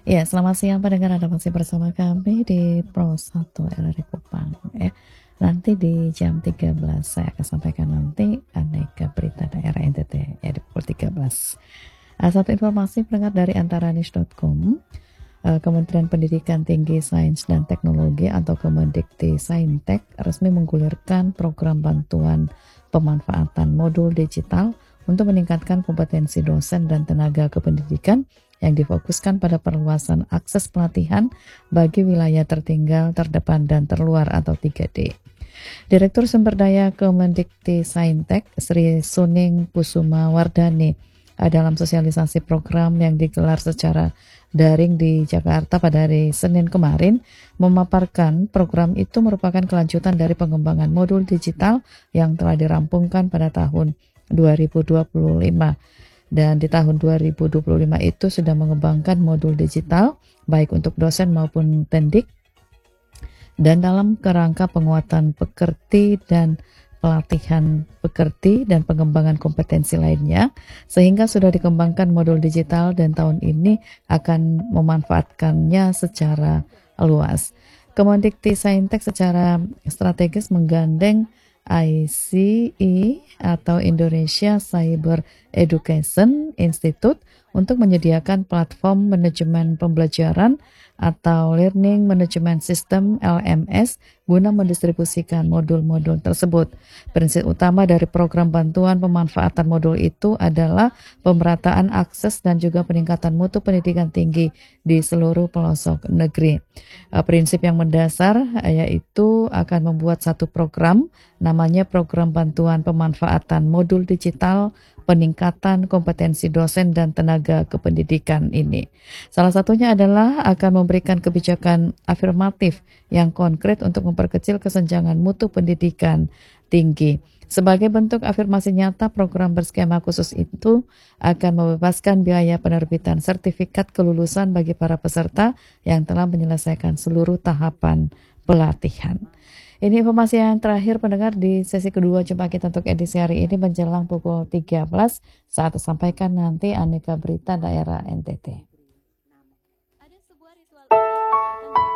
Ya, selamat siang pendengar, Anda masih bersama kami di Pro 1 RRI Kupang ya. Nanti di jam 13 saya akan sampaikan nanti aneka berita daerah NTT ya di pukul 13. Satu informasi pendengar dari antaranews.com. Kementerian Pendidikan Tinggi, Sains dan Teknologi atau Kemendikti Saintek resmi menggulirkan program bantuan pemanfaatan modul digital untuk meningkatkan kompetensi dosen dan tenaga kependidikan yang difokuskan pada perluasan akses pelatihan bagi wilayah tertinggal, terdepan, dan terluar atau 3D. Direktur Sumber Daya Kemendikti Saintek, Sri Suning Kusuma Wardani, dalam sosialisasi program yang digelar secara daring di Jakarta pada hari Senin kemarin, memaparkan program itu merupakan kelanjutan dari pengembangan modul digital yang telah dirampungkan pada tahun 2025. Dan di tahun 2025 itu sudah mengembangkan modul digital baik untuk dosen maupun pendik dan dalam kerangka penguatan pekerti dan pelatihan pekerti dan pengembangan kompetensi lainnya, sehingga sudah dikembangkan modul digital dan tahun ini akan memanfaatkannya secara luas. Kemendikti Saintek secara strategis menggandeng ICE atau Indonesia Cyber Education Institute untuk menyediakan platform manajemen pembelajaran atau Learning Management System LMS guna mendistribusikan modul-modul tersebut. Prinsip utama dari program bantuan pemanfaatan modul itu adalah pemerataan akses dan juga peningkatan mutu pendidikan tinggi di seluruh pelosok negeri. Prinsip yang mendasar yaitu akan membuat satu program, namanya program bantuan pemanfaatan modul digital peningkatan kompetensi dosen dan tenaga kependidikan ini. Salah satunya adalah akan memberikan kebijakan afirmatif yang konkret untuk memperkecil kesenjangan mutu pendidikan tinggi. Sebagai bentuk afirmasi nyata, program berskema khusus itu akan membebaskan biaya penerbitan sertifikat kelulusan bagi para peserta yang telah menyelesaikan seluruh tahapan pelatihan. Ini informasi yang terakhir pendengar di sesi kedua jumpa kita untuk edisi hari ini menjelang pukul 13 saat sampaikan nanti aneka berita daerah NTT. Ada sebuah ritual unik